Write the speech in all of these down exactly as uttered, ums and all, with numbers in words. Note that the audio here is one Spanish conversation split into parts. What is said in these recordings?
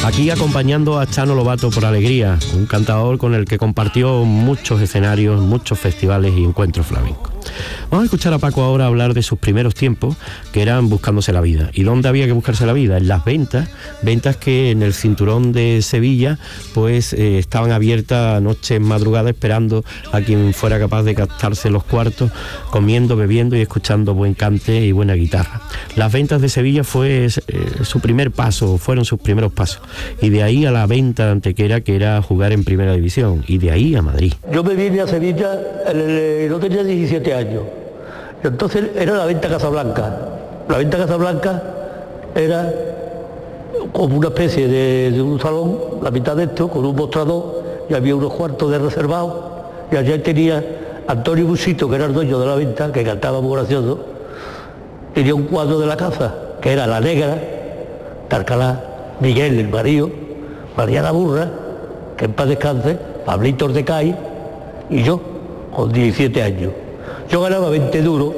Aquí acompañando a Chano Lobato por Alegría, un cantador con el que compartió muchos escenarios, muchos festivales y encuentros flamencos. Vamos a escuchar a Paco ahora hablar de sus primeros tiempos, que eran buscándose la vida. ¿Y dónde había que buscarse la vida? En las ventas, ventas que en el cinturón de Sevilla pues eh, estaban abiertas noches, madrugadas, esperando a quien fuera capaz de captarse los cuartos, comiendo, bebiendo y escuchando buen cante y buena guitarra. Las ventas de Sevilla fue eh, su primer paso, fueron sus primeros pasos. Y de ahí a la venta de Antequera, que era jugar en Primera División, y de ahí a Madrid. Yo me vine a Sevilla, en el, no tenía diecisiete años, entonces era la venta Casablanca. La venta Casablanca era como una especie de, de un salón, la mitad de esto, con un mostrador, y había unos cuartos de reservados, y allá tenía Antonio Busito, que era el dueño de la venta, que cantaba muy gracioso, tenía un cuadro de la casa, que era La Negra, Tarcalá, Miguel, el marido, María la Burra, que en paz descanse, Pablito Ordecay, y yo, con diecisiete años. Yo ganaba veinte duros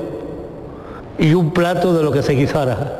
y un plato de lo que se guisara.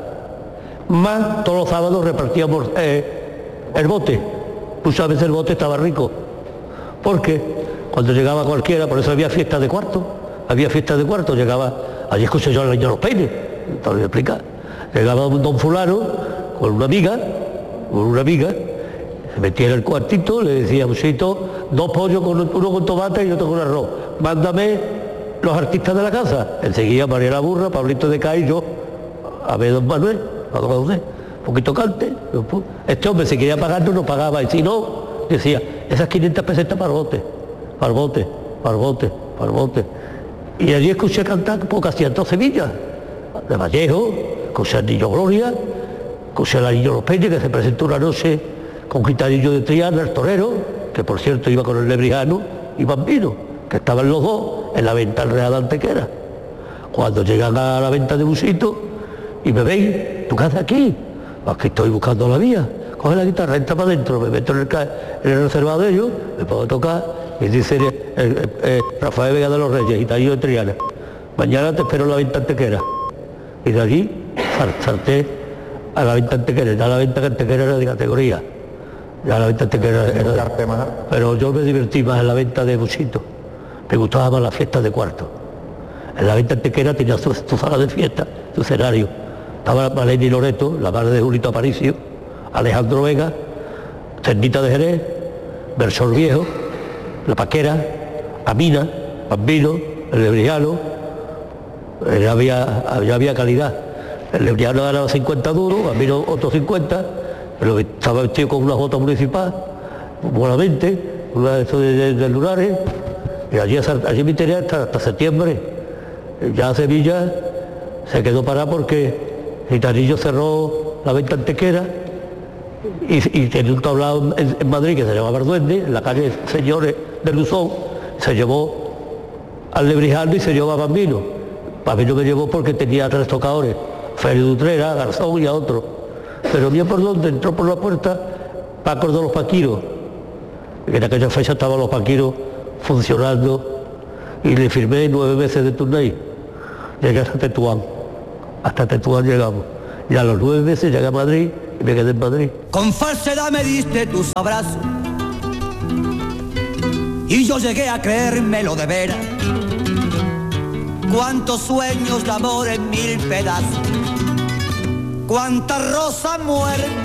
Más todos los sábados repartíamos eh, el bote. Muchas veces el bote estaba rico. Porque cuando llegaba cualquiera, por eso había fiestas de cuarto, había fiestas de cuarto, llegaba, allí escuché yo al año Los Peines, te lo voy a explicar. Llegaba un don fulano con una amiga, con una amiga, se metía en el cuartito, le decía, Busito, dos pollos, con uno con tomate y otro con arroz. Mándame los artistas de la casa. Enseguida María la Burra, Pablito de Cádiz, yo, a ver don Manuel, a don José, un poquito cante. Este hombre se quería pagar, no nos pagaba, y si no, decía, esas quinientas pesetas para el bote, para el bote, para el bote, para el bote. Y allí escuché cantar porque hacían todo Sevilla, de Vallejo, escuché al Niño Gloria, escuché al Niño Los Peines, que se presentó una noche con Gitanillo de Triana, el torero, que por cierto iba con el Lebrijano y Bambino, que estaban los dos en la venta real de Antequera. Cuando llegan a la venta de Busito y me veis, ¿tú qué haces aquí? Pues que estoy buscando la vía. Coge la guitarra, entra para adentro, me meto en el, en el reservado de ellos, me puedo tocar, y dice el, el, el, el, Rafael Vega de los Reyes, Gitanillo de Triana, mañana te espero en la venta Antequera. Y de allí salté a la venta Antequera, ya la venta Antequera era de categoría. Ya la venta Antequera era, pero yo me divertí más en la venta de Busito. Me gustaba más las fiestas de cuarto. En la venta Antequera tenía su, su sala de fiesta, su escenario. Estaba Maleni Loreto, la madre de Julito Aparicio, Alejandro Vega, Cernita de Jerez, Bersor Viejo, La Paquera, Amina, Bambino, el Lebrijano. Ya había, ya había calidad. El Lebrijano ganaba cincuenta duros, Bambino otros cincuenta, pero estaba vestido con una jota municipal, buenamente, una de esos de, de, de lunares. Y allí, allí me tenía hasta, hasta septiembre. Ya Sevilla se quedó parada porque Gitanillo cerró la venta Antequera y, y tenía un tablado en, en Madrid que se llamaba El Duende, en la calle Señores de Luzón, se llevó al Lebrijano y se llevó a Bambino. Bambino me llevó porque tenía tres tocadores, Félix Utrera, Garzón y a otro. Pero bien por donde entró por la puerta Paco de los Paquiros, que en aquella fecha estaban los Paquiros funcionando, y le firmé nueve meses de turné. Llegué hasta Tetuán, hasta Tetuán llegamos, y a los nueve meses llegué a Madrid y me quedé en Madrid. Con falsedad me diste tus abrazos y yo llegué a creérmelo de veras. Cuántos sueños de amor en mil pedazos, cuánta rosa muerta